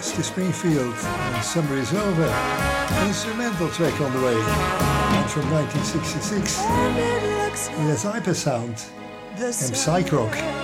That's the Springfield, and Summer is Over. An instrumental track on the way, and from 1966. It has Hypersound and Psych Rock.